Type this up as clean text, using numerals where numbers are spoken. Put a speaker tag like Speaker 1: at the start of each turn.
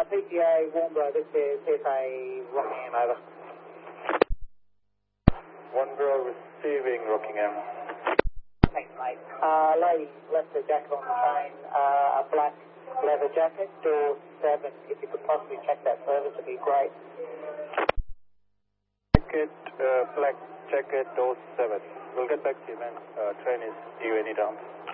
Speaker 1: PGA Warnbro, this is CFA Rockingham, over.
Speaker 2: Warnbro receiving Rockingham.
Speaker 1: Thanks, mate. Lady left the jacket on the train, a black leather jacket, door 7. If you could possibly check that service, it'd be great.
Speaker 2: Jacket, black jacket, door 7. We'll get back to you, man. Train is due any time.